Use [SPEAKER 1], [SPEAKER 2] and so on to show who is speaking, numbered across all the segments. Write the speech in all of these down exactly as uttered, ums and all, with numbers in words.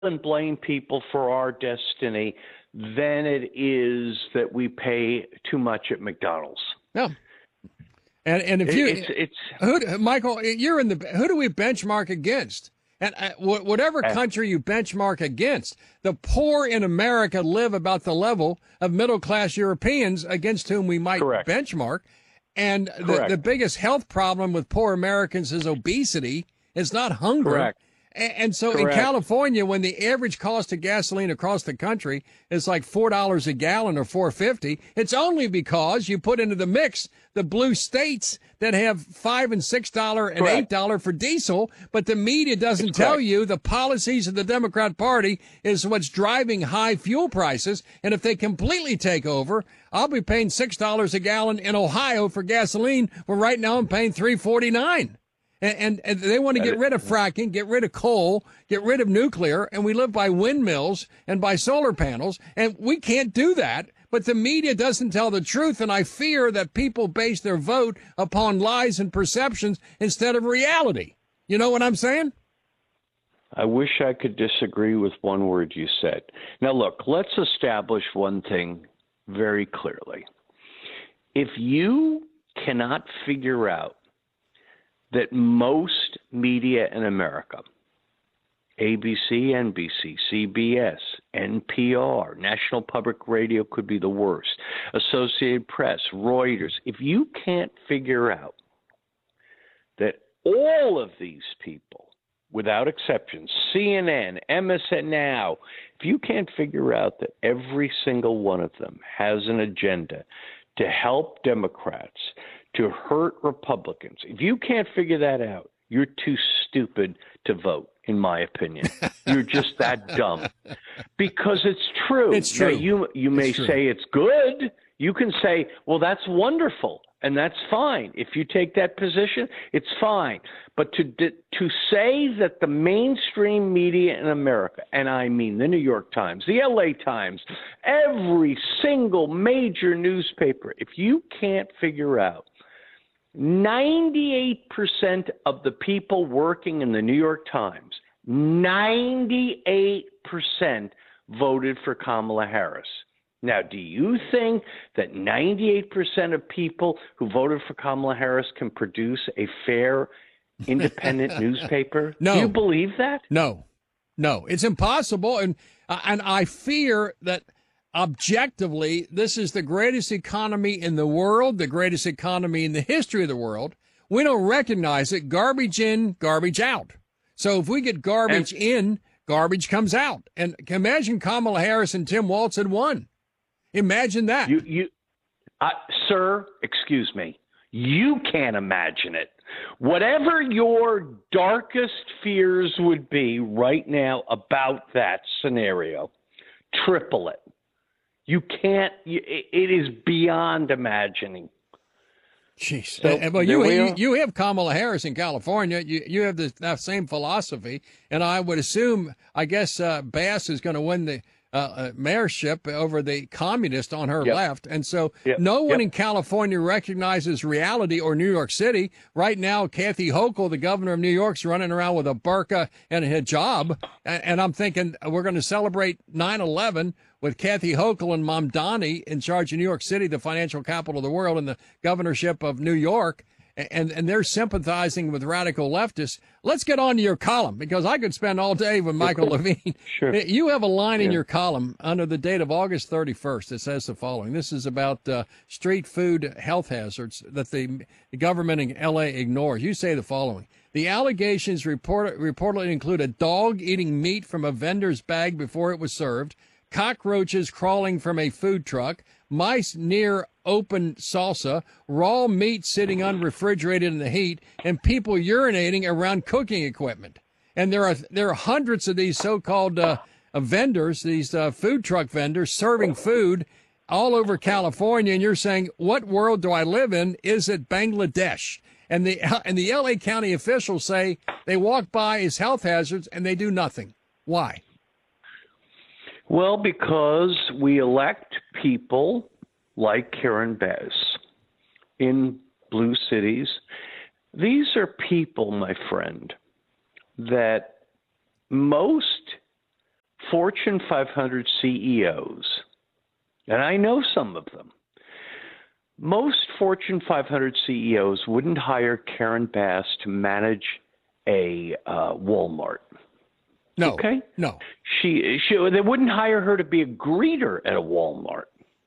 [SPEAKER 1] and blame people for our destiny than it is that we pay too much at McDonald's.
[SPEAKER 2] No. And and if you,
[SPEAKER 1] it's, it's
[SPEAKER 2] who, Michael, you're in the, who do we benchmark against? And uh, whatever country you benchmark against, the poor in America live about the level of middle-class Europeans against whom we might Correct. benchmark. And the, the biggest health problem with poor Americans is obesity. It's not hunger.
[SPEAKER 1] Correct.
[SPEAKER 2] And so
[SPEAKER 1] Correct.
[SPEAKER 2] in California, when the average cost of gasoline across the country is like four dollars a gallon or four fifty, it's only because you put into the mix the blue states that have five and six dollar and eight dollar for diesel. But the media doesn't
[SPEAKER 1] It's
[SPEAKER 2] tell
[SPEAKER 1] correct.
[SPEAKER 2] you the policies of the Democrat Party is what's driving high fuel prices. And if they completely take over, I'll be paying six dollars a gallon in Ohio for gasoline, where right now I'm paying three forty-nine. And, and, and they want to get rid of fracking, get rid of coal, get rid of nuclear, and we live by windmills and by solar panels, and we can't do that. But the media doesn't tell the truth, and I fear that people base their vote upon lies and perceptions instead of reality. You know what I'm saying?
[SPEAKER 1] I wish I could disagree with one word you said. Now, look, let's establish one thing very clearly. If you cannot figure out that most media in America, A B C, N B C, C B S, N P R, National Public Radio could be the worst, Associated Press, Reuters, if you can't figure out that all of these people, without exception, C N N, M S N Now, if you can't figure out that every single one of them has an agenda to help Democrats, to hurt Republicans, if you can't figure that out, you're too stupid to vote, in my opinion. You're just that dumb. Because it's true.
[SPEAKER 2] It's true.
[SPEAKER 1] Now, you you may
[SPEAKER 2] it's
[SPEAKER 1] say it's good. You can say, well, that's wonderful, and that's fine. If you take that position, it's fine. But to to say that the mainstream media in America, and I mean the New York Times, the L A Times, every single major newspaper, if you can't figure out ninety-eight percent of the people working in the New York Times, ninety-eight percent voted for Kamala Harris. Now, do you think that ninety-eight percent of people who voted for Kamala Harris can produce a fair, independent newspaper?
[SPEAKER 2] No.
[SPEAKER 1] Do you believe that?
[SPEAKER 2] No, no, it's impossible. And, and I fear that objectively, this is the greatest economy in the world, the greatest economy in the history of the world. We don't recognize it. Garbage in, garbage out. So if we get garbage and, in, garbage comes out. And imagine Kamala Harris and Tim Walz had won. Imagine that.
[SPEAKER 1] You, you, uh, sir, excuse me. You can't imagine it. Whatever your darkest fears would be right now about that scenario, triple it. You can't. It is beyond imagining.
[SPEAKER 2] Jeez.
[SPEAKER 1] So,
[SPEAKER 2] uh, well, you, you you have Kamala Harris in California. You you have the that same philosophy, and I would assume, I guess, uh, Bass is going to win the uh, uh, mayorship over the communist on her
[SPEAKER 1] yep.
[SPEAKER 2] left, and so
[SPEAKER 1] yep.
[SPEAKER 2] no one
[SPEAKER 1] yep.
[SPEAKER 2] in California recognizes reality, or New York City right now. Kathy Hochul, the governor of New York, is running around with a burqa and a hijab, and, and I'm thinking we're going to celebrate nine eleven with Kathy Hochul and Mamdani in charge of New York City, the financial capital of the world, and the governorship of New York, and, and they're sympathizing with radical leftists. Let's get on to your column, because I could spend all day with Michael Levine.
[SPEAKER 1] Sure.
[SPEAKER 2] You have a line
[SPEAKER 1] yeah.
[SPEAKER 2] in your column under the date of August thirty-first that says the following. This is about uh, street food health hazards that the government in L A ignores. You say the following. The allegations report, reportedly include a dog eating meat from a vendor's bag before it was served, cockroaches crawling from a food truck, mice near open salsa, raw meat sitting unrefrigerated in the heat, and people urinating around cooking equipment. And there are there are hundreds of these so-called uh, uh, vendors, these uh, food truck vendors serving food all over California. And you're saying, what world do I live in? Is it Bangladesh? And the and the L A County officials say they walk by as health hazards and they do nothing. Why?
[SPEAKER 1] Well, because we elect people like Karen Bass in blue cities. These are people, my friend, that most Fortune five hundred C E Os, and I know some of them, most Fortune five hundred C E Os wouldn't hire Karen Bass to manage a uh, Walmart.
[SPEAKER 2] No.
[SPEAKER 1] Okay?
[SPEAKER 2] No.
[SPEAKER 1] She, she, they wouldn't hire her to be a greeter at a Walmart.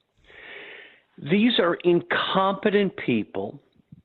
[SPEAKER 1] These are incompetent people.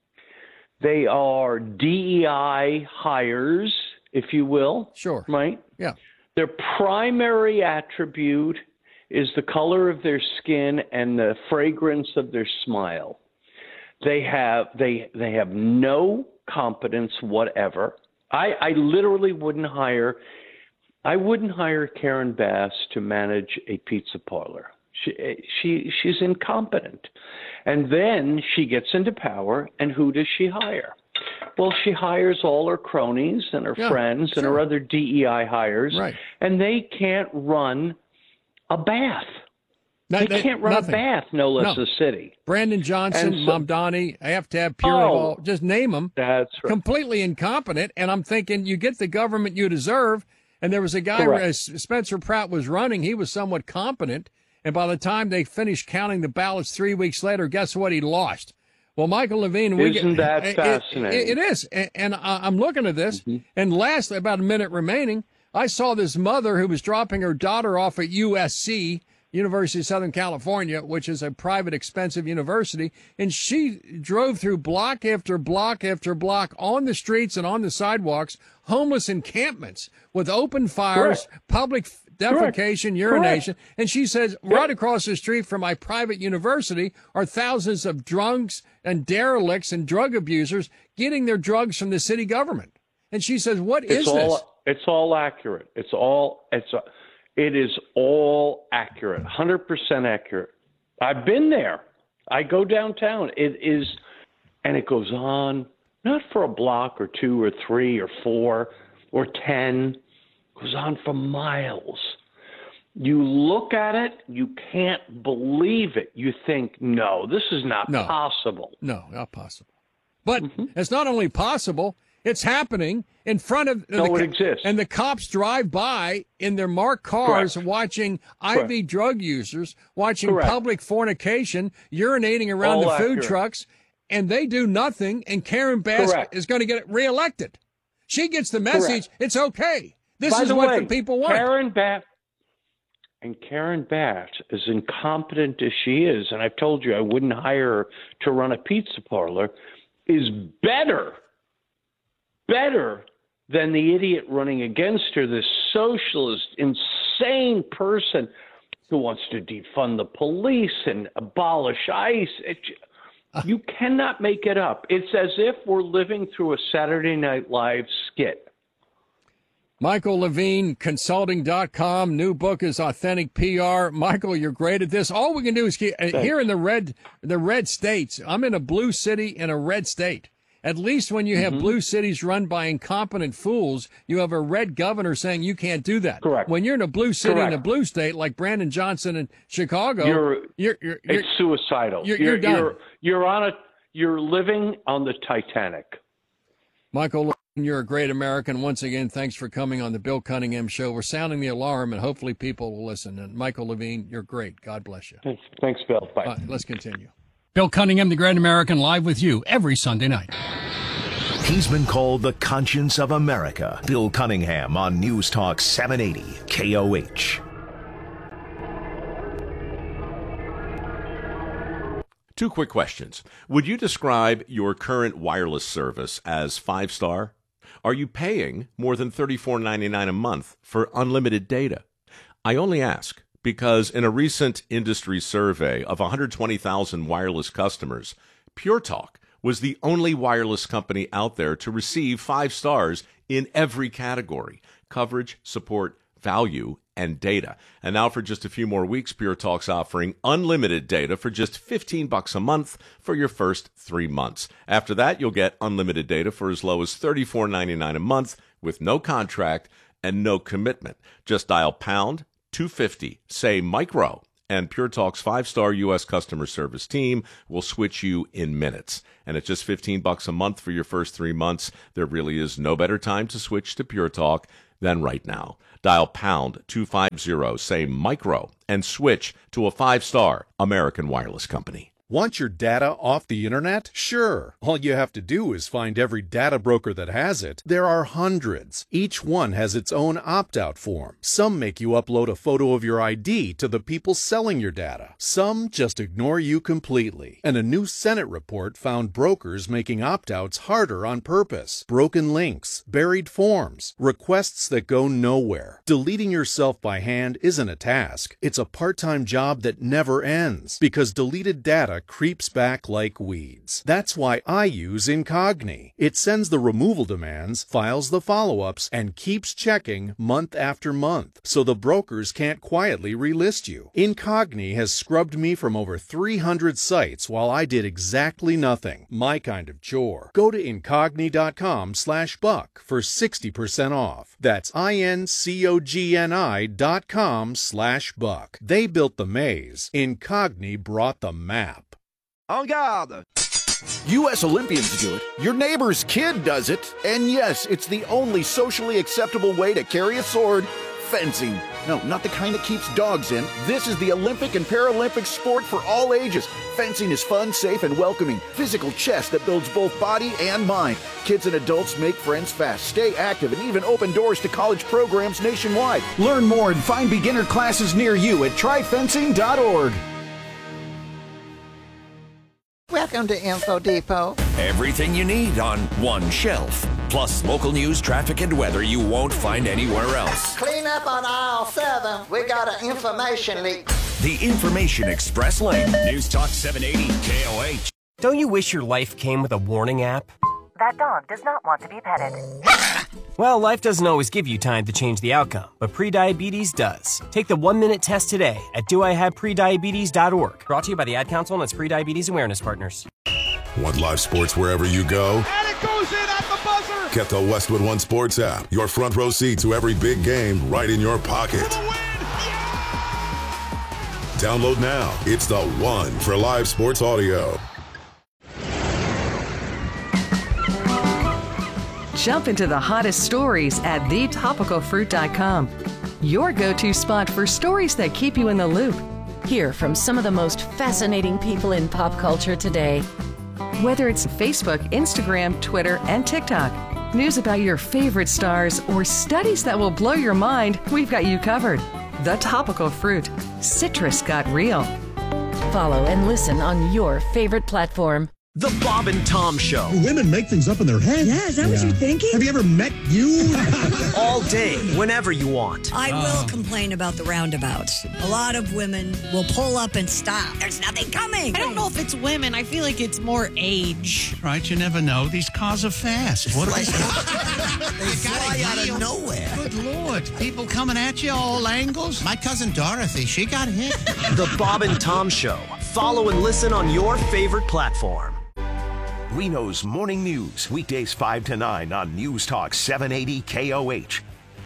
[SPEAKER 1] They are D E I hires, if you will.
[SPEAKER 2] Sure.
[SPEAKER 1] Right?
[SPEAKER 2] Yeah.
[SPEAKER 1] Their primary attribute is the color of their skin and the fragrance of their smile. They have they they have no competence whatever. I, I literally wouldn't hire I wouldn't hire Karen Bass to manage a pizza parlor. She she she's incompetent. And then she gets into power, and who does she hire? Well, she hires all her cronies and her
[SPEAKER 2] yeah,
[SPEAKER 1] friends
[SPEAKER 2] sure.
[SPEAKER 1] and her other D E I hires,
[SPEAKER 2] right.
[SPEAKER 1] and they can't run a bath.
[SPEAKER 2] No,
[SPEAKER 1] they,
[SPEAKER 2] they
[SPEAKER 1] can't run
[SPEAKER 2] nothing.
[SPEAKER 1] a bath, no less
[SPEAKER 2] no.
[SPEAKER 1] a city.
[SPEAKER 2] Brandon Johnson,
[SPEAKER 1] And so,
[SPEAKER 2] Mamdani, I have to have Pure
[SPEAKER 1] Oh,
[SPEAKER 2] Evolve, just name them.
[SPEAKER 1] That's right.
[SPEAKER 2] Completely incompetent. And I'm thinking, you get the government you deserve. And there was a guy,
[SPEAKER 1] Correct.
[SPEAKER 2] as Spencer Pratt was running, he was somewhat competent. And by the time they finished counting the ballots three weeks later, guess what? He lost. Well, Michael Levine, we
[SPEAKER 1] Isn't
[SPEAKER 2] get,
[SPEAKER 1] that
[SPEAKER 2] it,
[SPEAKER 1] fascinating?
[SPEAKER 2] It, it is. And, and I, I'm looking at this. Mm-hmm. And lastly, about a minute remaining, I saw this mother who was dropping her daughter off at U S C, University of Southern California, which is a private, expensive university, and she drove through block after block after block on the streets and on the sidewalks, homeless encampments with open fires,
[SPEAKER 1] Correct.
[SPEAKER 2] public defecation, Correct. urination.
[SPEAKER 1] Correct.
[SPEAKER 2] And she says,
[SPEAKER 1] yep.
[SPEAKER 2] right across the street from my private university are thousands of drunks and derelicts and drug abusers getting their drugs from the city government. And she says, what
[SPEAKER 1] it's
[SPEAKER 2] is
[SPEAKER 1] all,
[SPEAKER 2] this?
[SPEAKER 1] It's all accurate. It's all, it's a, It is all accurate, one hundred percent accurate. I've been there. I go downtown. It is, and it goes on, not for a block or two or three or four or ten. It goes on for miles. You look at it, you can't believe it. You think, no, this is not
[SPEAKER 2] no.
[SPEAKER 1] possible.
[SPEAKER 2] No, not possible. But
[SPEAKER 1] mm-hmm.
[SPEAKER 2] it's not only possible, it's happening in front of
[SPEAKER 1] no,
[SPEAKER 2] the,
[SPEAKER 1] it exists.
[SPEAKER 2] And the cops drive by in their marked cars
[SPEAKER 1] Correct.
[SPEAKER 2] watching
[SPEAKER 1] Correct.
[SPEAKER 2] I V drug users, watching
[SPEAKER 1] Correct.
[SPEAKER 2] public fornication, urinating around
[SPEAKER 1] All
[SPEAKER 2] the
[SPEAKER 1] accurate.
[SPEAKER 2] food trucks, and they do nothing, and Karen Bass
[SPEAKER 1] Correct.
[SPEAKER 2] is going to get reelected. She gets the message,
[SPEAKER 1] Correct.
[SPEAKER 2] it's okay. This
[SPEAKER 1] By
[SPEAKER 2] is
[SPEAKER 1] the
[SPEAKER 2] what
[SPEAKER 1] way,
[SPEAKER 2] the people want.
[SPEAKER 1] Karen Bass, and Karen Bass, as incompetent as she is, and I've told you I wouldn't hire her to run a pizza parlor, is better, better than the idiot running against her, this socialist, insane person who wants to defund the police and abolish ICE. It, you cannot make it up. It's as if we're living through a Saturday Night Live skit.
[SPEAKER 2] Michael Levine, consulting dot com. New book is Authentic P R. Michael, you're great at this. All we can do is keep, here in the red, the red states. I'm in a blue city in a red state. At least when you have mm-hmm. blue cities run by incompetent fools, you have a red governor saying you can't do that.
[SPEAKER 1] Correct.
[SPEAKER 2] When you're in a blue city
[SPEAKER 1] Correct.
[SPEAKER 2] in a blue state like Brandon Johnson in Chicago,
[SPEAKER 1] you're,
[SPEAKER 2] you're, you're, you're
[SPEAKER 1] it's suicidal.
[SPEAKER 2] You're,
[SPEAKER 1] you're,
[SPEAKER 2] you're done.
[SPEAKER 1] You're, you're on a. You're living on the Titanic.
[SPEAKER 2] Michael, you're a great American. Once again, thanks for coming on the Bill Cunningham Show. We're sounding the alarm, and hopefully people will listen. And Michael Levine, you're great. God bless you.
[SPEAKER 1] Thanks, Thanks Bill. Bye.
[SPEAKER 2] All right, let's continue.
[SPEAKER 3] Bill Cunningham, the Great American, live with you every Sunday night.
[SPEAKER 4] He's been called the conscience of America. Bill Cunningham on News Talk seven eighty K O H.
[SPEAKER 5] Two quick questions. Would you describe your current wireless service as five-star? Are you paying more than thirty-four ninety-nine a month for unlimited data? I only ask because in a recent industry survey of one hundred twenty thousand wireless customers, Pure Talk was the only wireless company out there to receive five stars in every category: coverage, support, value, and data. And now for just a few more weeks, Pure Talk's offering unlimited data for just fifteen bucks a month for your first three months. After that, you'll get unlimited data for as low as thirty-four ninety-nine a month with no contract and no commitment. Just dial pound two fifty, say micro, and Pure Talk's five-star U S customer service team will switch you in minutes. And at just fifteen bucks a month for your first three months, there really is no better time to switch to Pure Talk Then right now, dial pound two fifty, say micro, and switch to a five-star American Wireless Company.
[SPEAKER 6] Want your data off the internet? Sure. All you have to do is find every data broker that has it. There are hundreds. Each one has its own opt-out form. Some make you upload a photo of your I D to the people selling your data. Some just ignore you completely. And a new Senate report found brokers making opt-outs harder on purpose. Broken links, buried forms, requests that go nowhere. Deleting yourself by hand isn't a task. It's a part-time job that never ends because deleted data creeps back like weeds. That's why I use Incogni. It sends the removal demands, files the follow-ups, and keeps checking month after month, so the brokers can't quietly relist you. Incogni has scrubbed me from over three hundred sites while I did exactly nothing. My kind of chore. Go to Incogni.com slash buck for sixty percent off. That's I-N-C-O-G-N-I dot com slash buck. They built the maze. Incogni brought the map.
[SPEAKER 7] En garde! U S Olympians do it, your neighbor's kid does it, and yes, it's the only socially acceptable way to carry a sword, fencing. No, not the kind that keeps dogs in. This is the Olympic and Paralympic sport for all ages. Fencing is fun, safe, and welcoming. Physical chess that builds both body and mind. Kids and adults make friends fast, stay active, and even open doors to college programs nationwide. Learn more and find beginner classes near you at try fencing dot org.
[SPEAKER 8] Welcome to Info Depot.
[SPEAKER 9] Everything you need on one shelf. Plus local news, traffic, and weather you won't find anywhere else.
[SPEAKER 8] Clean up on aisle seven. We got an information leak.
[SPEAKER 9] The Information Express Lane.
[SPEAKER 10] News Talk seven eighty K O H.
[SPEAKER 11] Don't you wish your life came with a warning app?
[SPEAKER 12] That dog does not want to be petted.
[SPEAKER 11] Well, life doesn't always give you time to change the outcome, but prediabetes does. Take the one-minute test today at do I have prediabetes dot org. Brought to you by the Ad Council and its Prediabetes Awareness Partners.
[SPEAKER 13] Want live sports wherever you go?
[SPEAKER 14] And it goes in at the buzzer!
[SPEAKER 13] Get the Westwood One Sports app. Your front row seat to every big game right in your pocket.
[SPEAKER 14] For the win! Yeah!
[SPEAKER 13] Download now. It's the one for live sports audio.
[SPEAKER 15] Jump into the hottest stories at the topical fruit dot com. Your go-to spot for stories that keep you in the loop.
[SPEAKER 16] Hear from some of the most fascinating people in pop culture today.
[SPEAKER 15] Whether it's Facebook, Instagram, Twitter, and TikTok, news about your favorite stars, or studies that will blow your mind, we've got you covered. The Topical Fruit. Citrus got real.
[SPEAKER 16] Follow and listen on your favorite platform.
[SPEAKER 17] The Bob and Tom Show.
[SPEAKER 18] Women make things up in their head.
[SPEAKER 19] Yeah, is that yeah. what you're thinking?
[SPEAKER 18] Have you ever met you?
[SPEAKER 17] All day, whenever you want.
[SPEAKER 19] I oh. will complain about the roundabouts. A lot of women will pull up and stop. There's nothing coming.
[SPEAKER 20] I don't know if it's women. I feel like it's more age.
[SPEAKER 21] Right, you never know. These cars are fast. What
[SPEAKER 22] like, they fly out of nowhere.
[SPEAKER 21] Good Lord. People coming at you all angles. My cousin Dorothy, she got hit.
[SPEAKER 17] The Bob and Tom Show. Follow and listen on your favorite platform.
[SPEAKER 4] Reno's Morning News, weekdays five to nine on News Talk seven eighty K O H.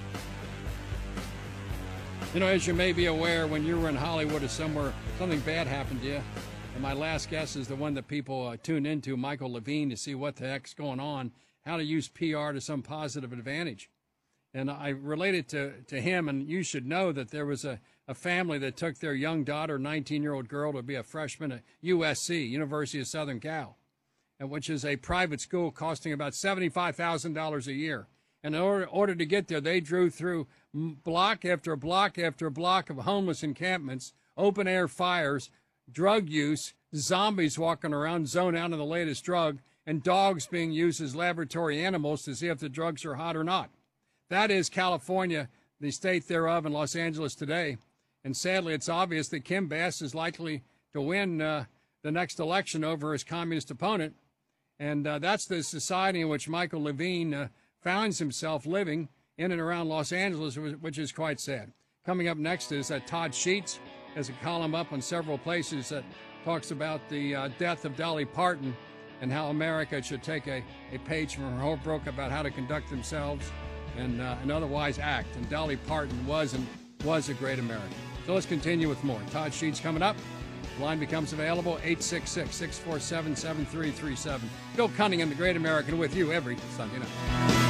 [SPEAKER 2] You know, as you may be aware, when you were in Hollywood or somewhere, something bad happened to you. And my last guess is the one that people uh, tune into, Michael Levine, to see what the heck's going on, how to use P R to some positive advantage. And I related to, to him, and you should know that there was a, a family that took their young daughter, nineteen-year-old girl, to be a freshman at U S C, University of Southern Cal, which is a private school costing about seventy-five thousand dollars a year. And in order, order to get there, they drew through block after block after block of homeless encampments, open-air fires, drug use, zombies walking around, zoned out of the latest drug, and dogs being used as laboratory animals to see if the drugs are hot or not. That is California, the state thereof, in Los Angeles today. And sadly, it's obvious that Kim Bass is likely to win uh, the next election over his communist opponent. And uh, that's the society in which Michael Levine uh, finds himself living in and around Los Angeles, which is quite sad. Coming up next is uh, Todd Sheets has a column up on several places that talks about the uh, death of Dolly Parton and how America should take a, a page from her whole book about how to conduct themselves and, uh, and otherwise act. And Dolly Parton was and was a great American. So let's continue with more. Todd Sheets coming up. Line becomes available, eight six six, six four seven, seven three three seven. Bill Cunningham, the Great American, with you every Sunday night.